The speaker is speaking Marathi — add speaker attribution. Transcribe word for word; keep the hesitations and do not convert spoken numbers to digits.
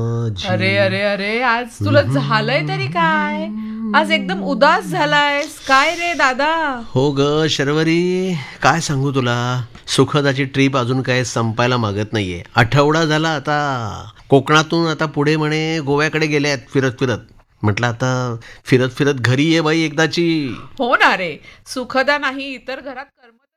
Speaker 1: अरे अरे अरे आज तुला झालंय तरी काय? आज एकदम उदास झालायस काय रे दादा?
Speaker 2: हो ग शर्वरी, काय सांगू तुला. सुखदाची ट्रीप अजून काय संपायला मागत नाहीये. आठवडा झाला आता. कोकणातून आता पुढे म्हणे गोव्याकडे गेल्यात फिरत फिरत. म्हटलं आता फिरत फिरत घरी ये बाई एकदाची.
Speaker 1: हो ना रे, सुखदा नाही तर घरात कर्म